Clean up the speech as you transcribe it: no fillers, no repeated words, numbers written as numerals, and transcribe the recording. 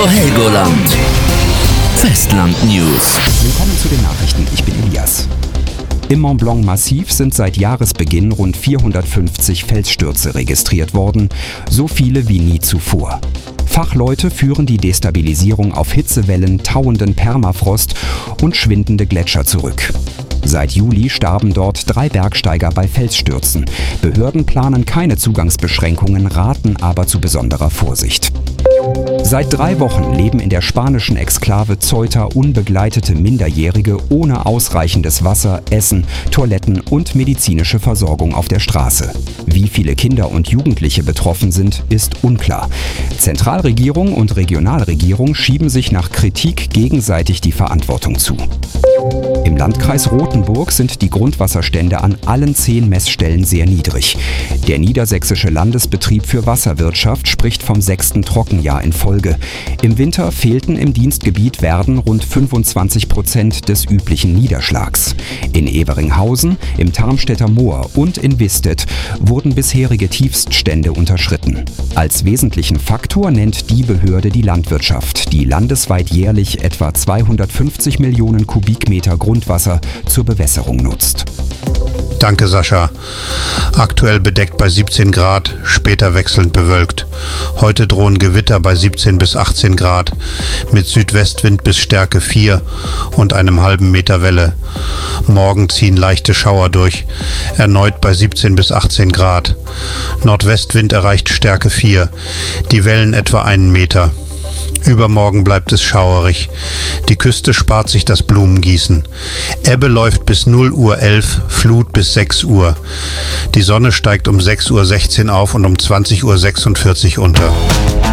Radio Helgoland. Festland News. Willkommen zu den Nachrichten, ich bin Elias. Im Mont Blanc Massiv sind seit Jahresbeginn rund 450 Felsstürze registriert worden, so viele wie nie zuvor. Fachleute führen die Destabilisierung auf Hitzewellen, tauenden Permafrost und schwindende Gletscher zurück. Seit Juli starben dort 3 Bergsteiger bei Felsstürzen. Behörden planen keine Zugangsbeschränkungen, raten aber zu besonderer Vorsicht. Seit 3 Wochen leben in der spanischen Exklave Ceuta unbegleitete Minderjährige ohne ausreichendes Wasser, Essen, Toiletten und medizinische Versorgung auf der Straße. Wie viele Kinder und Jugendliche betroffen sind, ist unklar. Zentralregierung und Regionalregierung schieben sich nach Kritik gegenseitig die Verantwortung zu. Im Landkreis Rothenburg sind die Grundwasserstände an allen 10 Messstellen sehr niedrig. Der Niedersächsische Landesbetrieb für Wasserwirtschaft spricht vom 6. Trockenjahr in Folge. Im Winter fehlten im Dienstgebiet Werden rund 25% des üblichen Niederschlags. In Everinghausen, im Tarmstädter Moor und in Wistedt wurden bisherige Tiefststände unterschritten. Als wesentlichen Faktor nennt die Behörde die Landwirtschaft, die landesweit jährlich etwa 250 Millionen Kubikmeter Grundwasser zur Bewässerung nutzt. Danke, Sascha. Aktuell bedeckt bei 17 Grad, später wechselnd bewölkt. Heute drohen Gewitter bei 17 bis 18 Grad mit Südwestwind bis Stärke 4 und einem halben Meter Welle. Morgen ziehen leichte Schauer durch, erneut bei 17 bis 18 Grad. Nordwestwind erreicht Stärke 4, die Wellen etwa 1 Meter. Übermorgen bleibt es schauerig. Die Küste spart sich das Blumengießen. Ebbe läuft bis 0:11 Uhr, Flut bis 6 Uhr. Die Sonne steigt um 6:16 Uhr auf und um 20:46 Uhr unter.